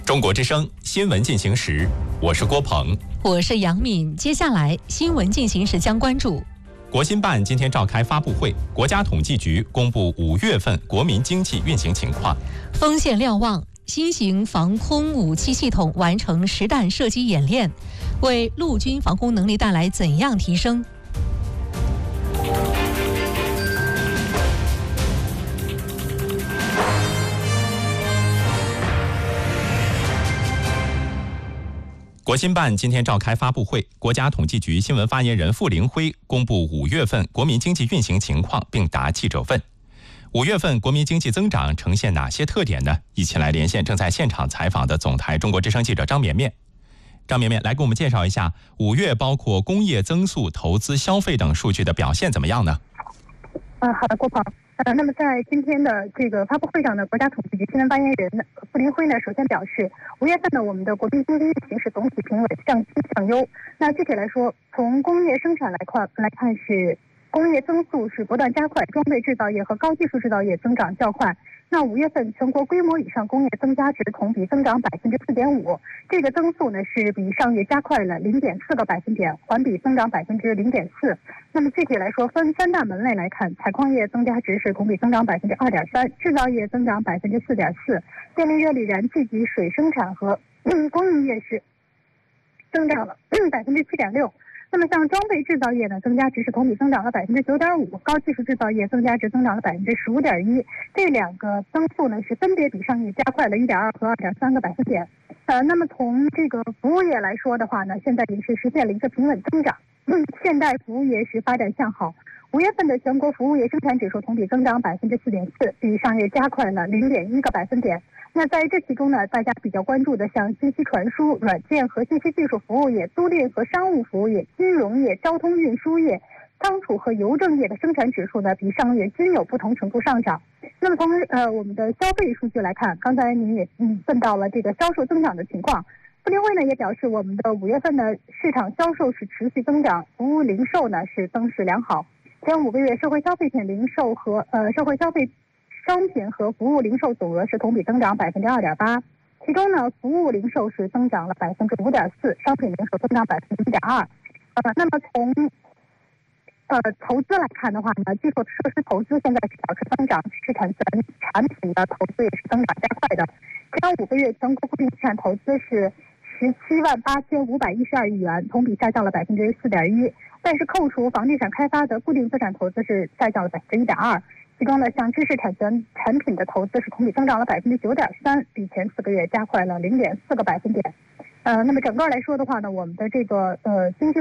中国之声新闻进行时，我是郭鹏， 我是杨敏。接下来新闻进行时将关注： 国新办今天召开发布会，国家统计局公布5月份国民经济运行情况。 风险瞭望，新型防空武器系统完成实弹射击演练，为陆军防空能力带来怎样提升？ 国新办今天召开发布会，国家统计局新闻发言人傅凌辉公布5月份国民经济运行情况，并答记者问。5月份国民经济增长呈现哪些特点呢？一起来连线正在现场采访的总台中国之声记者张绵绵。张绵绵来给我们介绍一下5月包括工业增速、投资、消费等数据的表现怎么样呢？ 好的，郭鹏。那么在今天的这个发布会上呢，国家统计局新闻发言人傅凌辉呢，首先表示，5月份呢，我们的国民经济运行是总体平稳，向轻向优。那具体来说，从工业生产来看是工业增速是不断加快，装备制造业和高技术制造业增长较快。那5月份全国规模以上工业增加值同比增长4.5%，这个增速呢是比上月加快了0.4个百分点，环比增长0.4%。那么具体来说，分3大门类来看，采矿业增加值是同比增长2.3%，制造业增长4.4%，电力、热力、燃气及水生产和工艺业是增长了7.6%。那么像装备制造业呢，增加值是同比增长了9.5%，高技术制造业增加值增长了15.1%，这2个增速呢是分别比上月加快了1.2和2.3个百分点。那么从这个服务业来说的话呢，现在也是实现了一个平稳增长，现代服务业是发展向好。5月份的全国服务业生产指数同比增长4.4%，比上月加快了0.1个百分点。那在这其中呢，大家比较关注的像信息传输、软件和信息技术服务业、租赁和商务服务业、金融业、交通运输业、仓储和邮政业的生产指数呢，比上月均有不同程度上涨。那么从我们的消费数据来看，刚才您也问到了这个销售增长的情况。傅凌辉呢也表示，我们的5月份的市场销售是持续增长，服务零售呢是增势良好。前5个月社会消费品零售和社会消费商品和服务零售总额是同比增长2.8%，其中呢，服务零售是增长了5.4%，商品零售增长1.2%。那么从投资来看的话呢，基础设施投资现在是保持增长，知识产权产品的投资也是增长加快的。前5个月全国固定资产投资是178512亿元，同比下降了4.1%，但是扣除房地产开发的固定资产投资是下降了1.2%。其中呢，像知识产权产品的投资是同比增长了9.3%，比前4个月加快了0.4个百分点。那么整个来说的话呢，我们的这个经济